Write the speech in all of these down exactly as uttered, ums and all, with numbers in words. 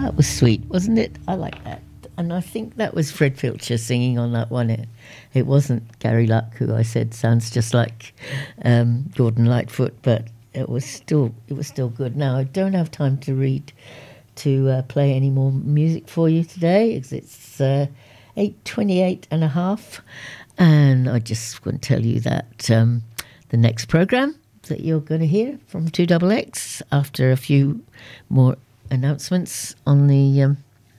That was sweet, wasn't it? I like that. And I think that was Fred Filcher singing on that one. It, it wasn't Gary Luck, who I said sounds just like um, Gordon Lightfoot, but it was still it was still good. Now, I don't have time to read, to uh, play any more music for you today. It's, it's uh, eight twenty-eight and a half, and I just want to tell you that um, the next programme that you're going to hear from two X X, after a few more announcements on the um,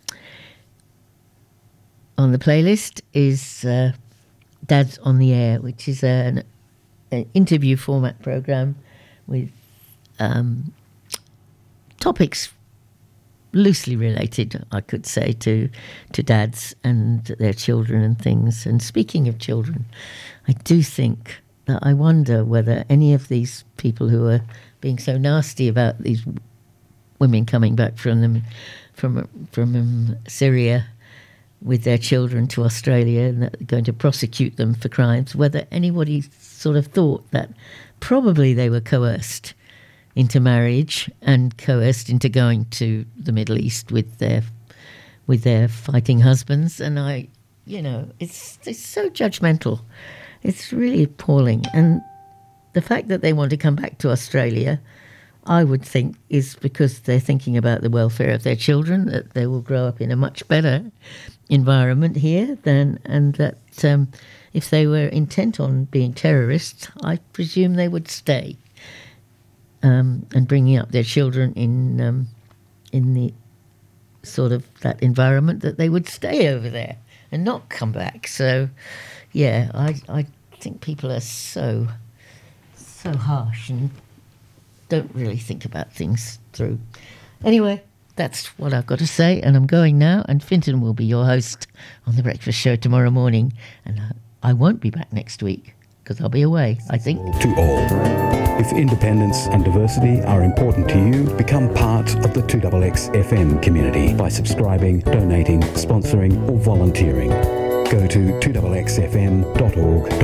on the playlist, is uh, Dad's on the Air, which is an, an interview format programme with um, topics loosely related, I could say, to to dads and their children and things. And speaking of children, I do think that I wonder whether any of these people who are being so nasty about these women coming back from them from from um, Syria with their children to Australia and that they're going to prosecute them for crimes, whether anybody sort of thought that probably they were coerced into marriage and coerced into going to the Middle East with their with their fighting husbands. And I, you know, it's it's so judgmental. It's really appalling. And the fact that they want to come back to Australia, I would think, is because they're thinking about the welfare of their children, that they will grow up in a much better environment here than, and that um, if they were intent on being terrorists, I presume they would stay. Um, and bringing up their children in um, in the sort of that environment, that they would stay over there and not come back. So, yeah, I I think people are so so harsh and don't really think about things through. Anyway, that's what I've got to say, and I'm going now. And Fintan will be your host on the breakfast show tomorrow morning, and I, I won't be back next week because I'll be away, I think. To all, if independence and diversity are important to you, become part of the two X X F M community by subscribing, donating, sponsoring or volunteering. Go to two x x f m dot org dot